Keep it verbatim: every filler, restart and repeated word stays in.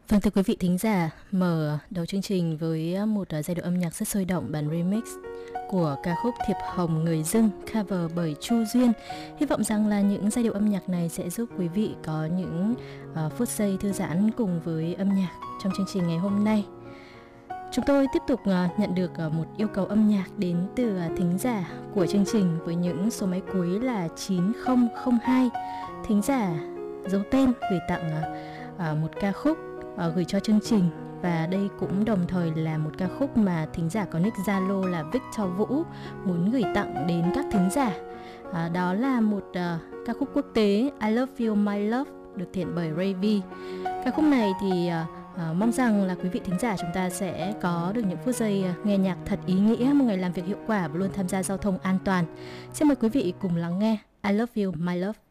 Vâng, thưa quý vị thính giả, mở đầu chương trình với một giai đoạn âm nhạc rất sôi động, bản remix của ca khúc Thiệp Hồng Người Dưng, cover bởi Chu Duyên. Hy vọng rằng là những giai điệu âm nhạc này sẽ giúp quý vị có những uh, phút giây thư giãn cùng với âm nhạc trong chương trình ngày hôm nay. Chúng tôi tiếp tục uh, nhận được uh, một yêu cầu âm nhạc đến từ uh, thính giả của chương trình với những số máy cuối là chín không không hai. Thính giả giấu tên gửi tặng uh, uh, một ca khúc uh, gửi cho chương trình. Và đây cũng đồng thời là một ca khúc mà thính giả có nick Zalo là Victor Vũ muốn gửi tặng đến các thính giả. À, đó là một uh, ca khúc quốc tế I Love You My Love được thể hiện bởi Ray V. Ca khúc này thì uh, uh, mong rằng là quý vị thính giả chúng ta sẽ có được những phút giây uh, nghe nhạc thật ý nghĩa, một ngày làm việc hiệu quả và luôn tham gia giao thông an toàn. Xin mời quý vị cùng lắng nghe I Love You My Love.